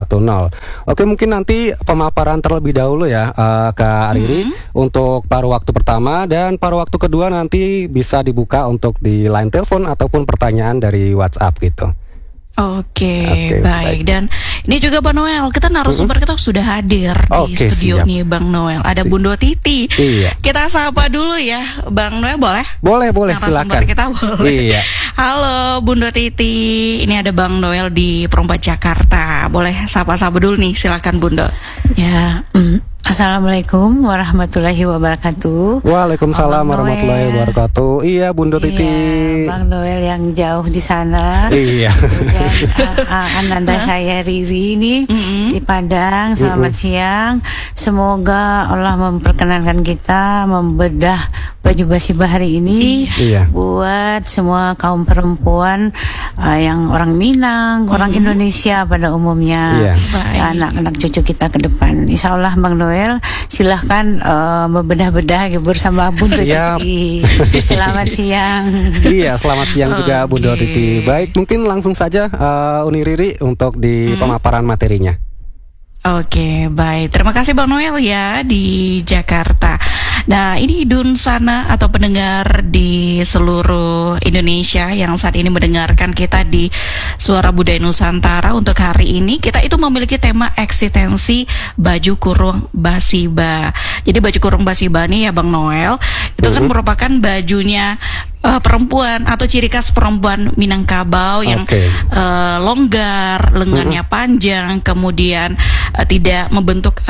Oke, mungkin nanti pemaparan terlebih dahulu ya, Kak Riri, untuk paruh waktu pertama, dan paruh waktu kedua nanti bisa dibuka untuk di line telepon ataupun pertanyaan dari WhatsApp gitu. Oke, baik. Dan ini juga Bang Noel, kita narasumber kita sudah hadir di studio nih Bang Noel. Ada Bundo Titi. Iya. Kita sapa dulu ya, Bang Noel, boleh? Boleh, Narasumber silakan. kita boleh. Iya. Halo Bundo Titi, ini ada Bang Noel di Perumbat Jakarta. Boleh sapa-sapa dulu nih, silakan Bundo. Ya, Assalamualaikum warahmatullahi wabarakatuh. Waalaikumsalam warahmatullahi wabarakatuh. Iya, Bundo Titi. Bang Noel yang jauh di sana. Iya. Dan ananda saya Riri ini di Padang. Selamat siang. Semoga Allah memperkenankan kita membedah baju basibah hari ini buat semua kaum perempuan yang orang Minang, orang Indonesia pada umumnya, anak-anak cucu kita ke depan. Insya Allah Bang Noel, silahkan membedah-bedah bersama Bundo Titi. Selamat siang. Iya, selamat siang juga Bundo Titi. Baik, mungkin langsung saja Uni Riri untuk di pemaparan materinya. Oke, baik. Terima kasih Bang Noel ya di Jakarta. Nah, ini Dunsana atau pendengar di seluruh Indonesia yang saat ini mendengarkan kita di Suara Budaya Nusantara. Untuk hari ini kita itu memiliki tema eksistensi baju kurung basibah. Jadi baju kurung basibah nih ya Bang Noel, itu kan merupakan bajunya perempuan atau ciri khas perempuan Minangkabau yang longgar, lengannya panjang, kemudian tidak membentuk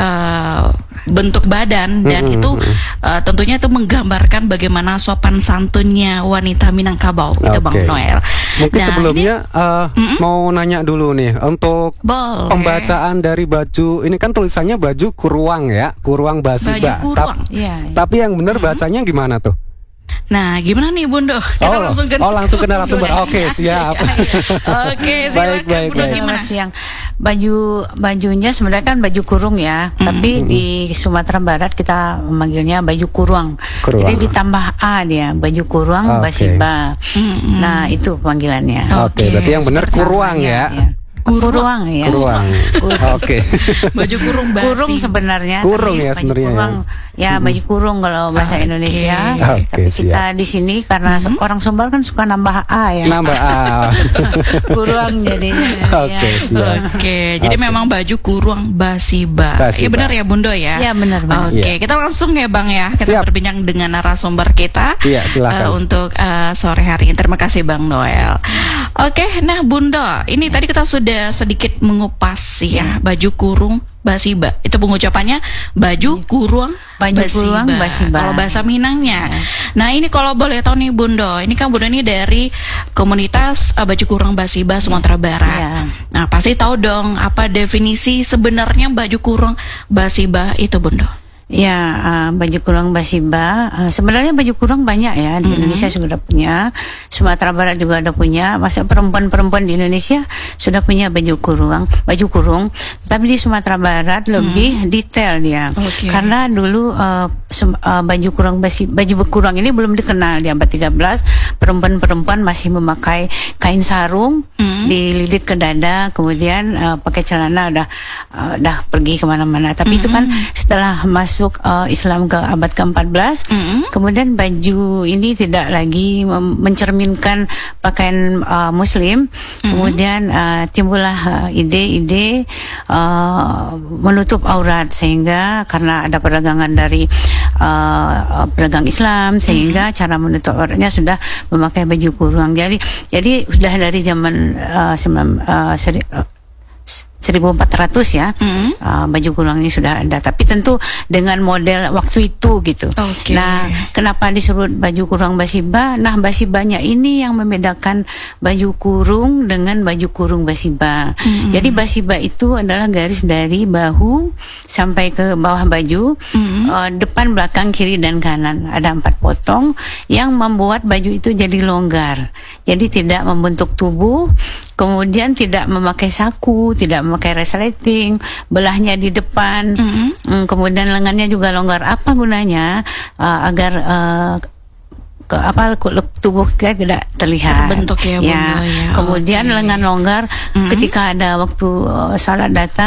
bentuk badan, dan itu tentunya itu menggambarkan bagaimana sopan santunnya wanita Minangkabau itu Bang Noel. Mungkin sebelumnya mau nanya dulu nih untuk pembacaan dari baju ini, kan tulisannya baju kuruang ya, kuruang basibah. Tapi yang benar bacanya gimana tuh? Nah, gimana nih Bundo? Kita langsung ke narasumber. Oke, siap. Oke, silakan baik, Bundo, gimana? Siang. Bajunya sebenarnya kan baju kurung ya, tapi di Sumatera Barat kita memanggilnya baju kuruang. Jadi ditambah A dia, baju kuruang basibah. Nah, itu panggilannya. Oke, berarti yang benar kuruang ya. Kuruang ya. Kuruang. Oke. Baju kurung basi. Kurung sebenarnya. Kurung ya sebenarnya. Kurung, ya baju kurung kalau bahasa Indonesia. Tapi kita di sini karena orang Sumbar kan suka nambah A ya. Nambah A. Kuruang jadinya. Oke, jadi memang baju kurung basibah. Iya benar ya Bundo ya? Iya benar. Oke, kita langsung ya Bang ya. Kita berbincang dengan narasumber kita. Iya, silakan. Untuk sore hari ini. Terima kasih Bang Noel. Oke, nah Bundo, ini tadi kita sudah sedikit mengupas ya baju kurung basibah. Itu pengucapannya baju kurung basibah. Kalau bahasa Minangnya. Nah, ini kalau boleh tahu nih Bundo, ini kan Bundo ini dari komunitas baju kurung basibah Sumatera Barat. Nah, pasti tahu dong apa definisi sebenarnya baju kurung basibah itu Bundo. Ya, baju kurung basibah. Sebenarnya baju kurung banyak ya di Indonesia sudah punya, Sumatera Barat juga ada punya. Masa perempuan-perempuan di Indonesia sudah punya baju kurung. Tapi di Sumatera Barat lebih detail dia. Karena dulu baju kurung ini belum dikenal di abad 13. Perempuan-perempuan masih memakai kain sarung dililit ke dada, kemudian pakai celana udah pergi kemana-mana. Tapi itu kan setelah masuk Islam ke abad ke-14, kemudian baju ini tidak lagi mencerminkan pakaian Muslim. Kemudian timbullah ide-ide menutup aurat, sehingga karena ada perdagangan dari pedagang Islam, sehingga cara menutup auratnya sudah memakai baju kurung. Jadi sudah dari zaman 1400 ya, baju kurung ini sudah ada, tapi tentu dengan model waktu itu gitu. Nah, kenapa disebut baju kurung basibah? Nah, basibahnya ini yang membedakan baju kurung dengan baju kurung basibah. Jadi basibah itu adalah garis dari bahu sampai ke bawah baju, depan, belakang, kiri dan kanan. Ada 4 potong yang membuat baju itu jadi longgar. Jadi tidak membentuk tubuh, kemudian tidak memakai saku, tidak memakai resleting, belahnya di depan, kemudian lengannya juga longgar. Apa gunanya? Agar tubuh kita tidak terlihat terbentuk ya, Bunda, ya. Kemudian lengan longgar ketika ada waktu salat datang,